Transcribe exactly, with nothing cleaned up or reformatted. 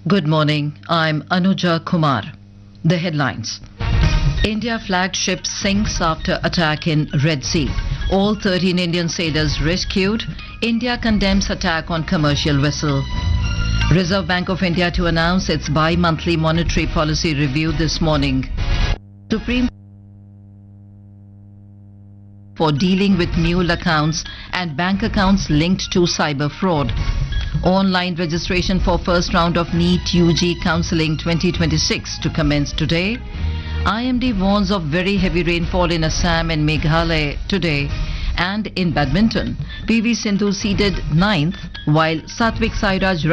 Good morning. I'm Anuja Kumar. The headlines. India flagged ship sinks after attack in Red Sea. All thirteen Indian sailors rescued. India condemns attack on commercial vessel. Reserve Bank of India to announce its bi-monthly monetary policy review this morning. Supreme for dealing with mule accounts and bank accounts linked to cyber fraud. Online registration for first round of NEET U G Counselling twenty twenty-six to commence today. I M D warns of very heavy rainfall in Assam and Meghalaya today. And in badminton, P V Sindhu seeded ninth while Satvik Sairaj